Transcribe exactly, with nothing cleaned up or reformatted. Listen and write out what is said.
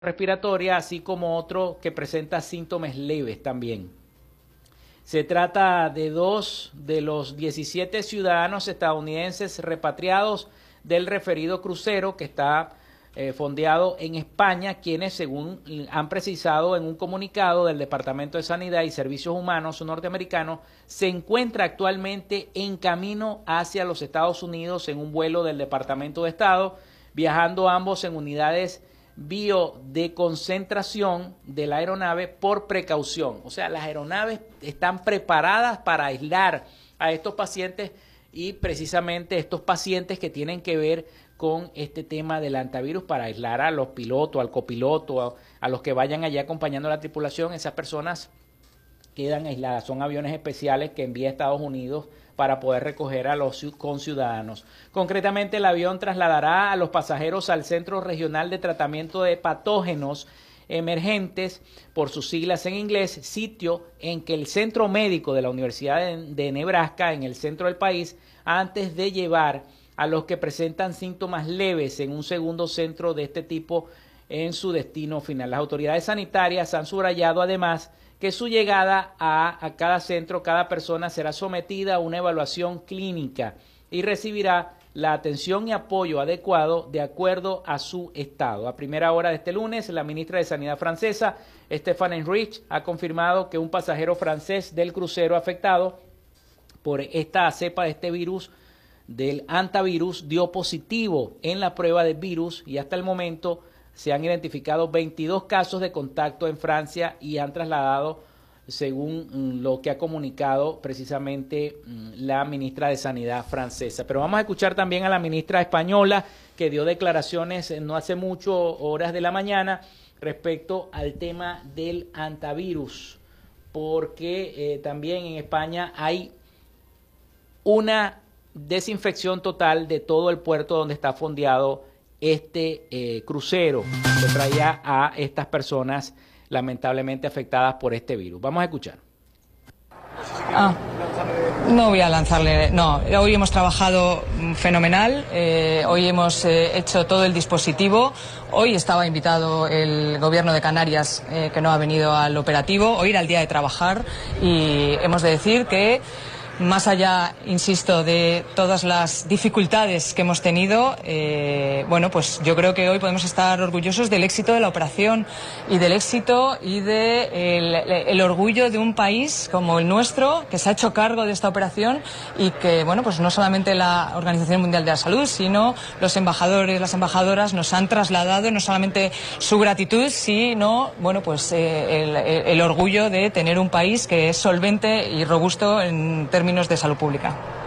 respiratoria, así como otro que presenta síntomas leves también. Se trata de dos de los diecisiete ciudadanos estadounidenses repatriados del referido crucero que está eh, fondeado en España, quienes, según han precisado en un comunicado del Departamento de Sanidad y Servicios Humanos norteamericano, se encuentra actualmente en camino hacia los Estados Unidos en un vuelo del Departamento de Estado, viajando ambos en unidades bio de concentración de la aeronave por precaución. O sea, las aeronaves están preparadas para aislar a estos pacientes y precisamente estos pacientes que tienen que ver con este tema del antivirus para aislar a los pilotos, al copiloto, a, a los que vayan allá acompañando a la tripulación. Esas personas quedan aisladas. Son aviones especiales que envía Estados Unidos para poder recoger a los conciudadanos. Concretamente, el avión trasladará a los pasajeros al Centro Regional de Tratamiento de Patógenos Emergentes, por sus siglas en inglés, sitio en que el Centro Médico de la Universidad de, de Nebraska, en el centro del país, antes de llevar a los que presentan síntomas leves en un segundo centro de este tipo en su destino final. Las autoridades sanitarias han subrayado además que su llegada a, a cada centro, cada persona será sometida a una evaluación clínica y recibirá la atención y apoyo adecuado de acuerdo a su estado. A primera hora de este lunes, la ministra de Sanidad francesa, Stéphane Henrich, ha confirmado que un pasajero francés del crucero afectado por esta cepa de este virus, del antivirus, dio positivo en la prueba de virus y hasta el momento se han identificado veintidós casos de contacto en Francia y han trasladado, según lo que ha comunicado precisamente la ministra de Sanidad francesa. Pero vamos a escuchar también a la ministra española, que dio declaraciones no hace mucho, horas de la mañana, respecto al tema del antivirus, porque eh, también en España hay una desinfección total de todo el puerto donde está fondeado este eh, crucero que traía a estas personas lamentablemente afectadas por este virus. Vamos a escuchar. Ah, no voy a lanzarle, no, hoy hemos trabajado fenomenal, eh, hoy hemos eh, hecho todo el dispositivo, hoy estaba invitado el gobierno de Canarias eh, que no ha venido al operativo, hoy era el día de trabajar y hemos de decir que más allá, insisto, de todas las dificultades que hemos tenido, eh, bueno, pues yo creo que hoy podemos estar orgullosos del éxito de la operación y del éxito y de el, el orgullo de un país como el nuestro, que se ha hecho cargo de esta operación y que, bueno, pues no solamente la Organización Mundial de la Salud, sino los embajadores, las embajadoras nos han trasladado no solamente su gratitud, sino, bueno, pues eh, el, el orgullo de tener un país que es solvente y robusto en términos de salud pública.